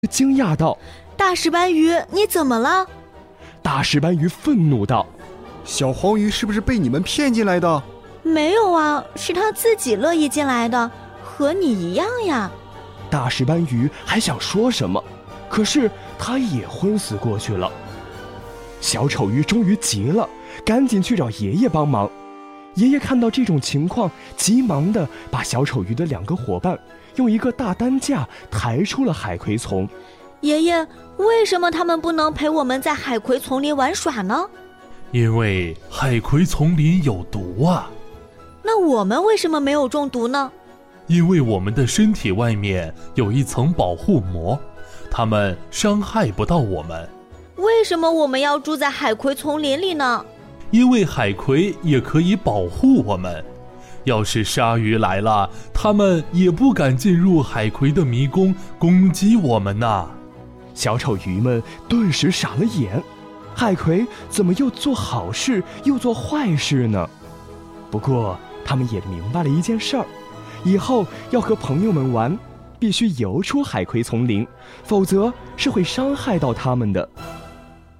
惊讶道： 大石斑鱼，你怎么了？ 大石斑鱼愤怒道： 小黄鱼是不是被你们骗进来的？ 没有啊，是他自己乐意进来的，和你一样呀。 大石斑鱼还想说什么，可是他也昏死过去了。小丑鱼终于急了，赶紧去找爷爷帮忙。爷爷看到这种情况，急忙地把小丑鱼的2个伙伴用一个大担架抬出了海葵丛。 爷爷，为什么他们不能陪我们在海葵丛里玩耍呢？ 因为海葵丛里有毒啊。 那我们为什么没有中毒呢？ 因为我们的身体外面有一层保护膜，它们伤害不到我们。 为什么我们要住在海葵丛林里呢？ 因为海葵也可以保护我们，要是鲨鱼来了，它们也不敢进入海葵的迷宫攻击我们呐。 小丑鱼们顿时傻了眼，海葵怎么又做好事又做坏事呢？不过他们也明白了一件事儿，以后要和朋友们玩，必须游出海葵丛林，否则是会伤害到他们的。